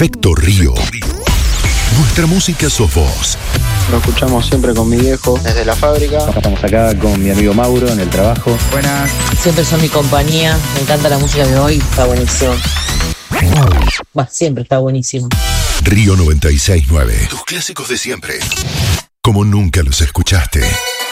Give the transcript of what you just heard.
Efecto Río. Nuestra música sos vos. Lo escuchamos siempre con mi viejo desde la fábrica. Estamos acá con mi amigo Mauro en el trabajo. Buenas. Siempre son mi compañía. Me encanta la música de hoy. Está buenísimo. Siempre está buenísimo. Río 96.9. Tus clásicos de siempre. Como nunca los escuchaste.